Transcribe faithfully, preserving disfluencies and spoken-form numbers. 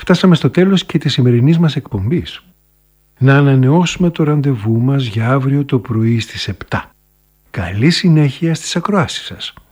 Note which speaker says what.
Speaker 1: φτάσαμε στο τέλος και της σημερινής μας εκπομπής. Να ανανεώσουμε το ραντεβού μας για αύριο το πρωί στις επτά. Καλή συνέχεια στις ακροάσεις σας.